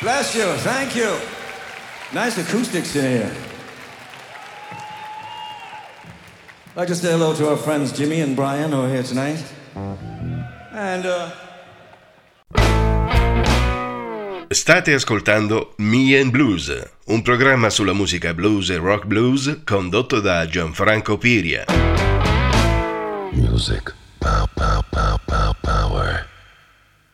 Bless you, thank you. Nice acoustics in here. I'd like to say hello to our friends Jimmy and Brian who are here tonight. And, State ascoltando Me and Blues, un programma sulla musica blues e rock blues condotto da Gianfranco Piria. Music, power.